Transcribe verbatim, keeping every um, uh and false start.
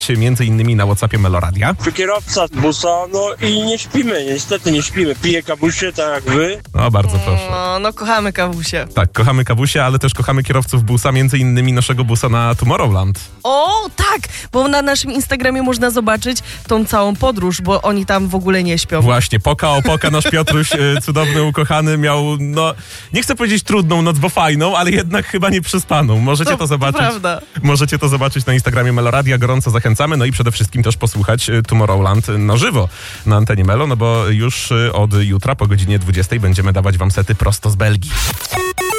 między innymi na WhatsAppie Meloradia. Kierowca busa, no i nie śpimy, niestety nie śpimy. Piję kawusie, tak jak wy. No, bardzo proszę. No, no kochamy kawusie. Tak, kochamy kawusie, ale też kochamy kierowców busa, między innymi naszego busa na Tomorrowland. O, tak, bo na naszym Instagramie można zobaczyć tą całą podróż, bo oni tam w ogóle nie śpią. Właśnie, poka opoka, nasz Piotruś, e, cudowny, ukochany, miał, no, nie chcę powiedzieć trudną noc, bo fajną, ale jednak chyba nie przyspaną. Możecie to, To- to zobaczyć. prawda. Możecie to zobaczyć na Instagramie Meloradia, gorąco zachęcamy, no i przede wszystkim też posłuchać e, Tomorrowland na żywo na antenie Melo, no bo już e, od jutra po godzinie dwudziestej będziemy dawać wam sety prosto z Belgii.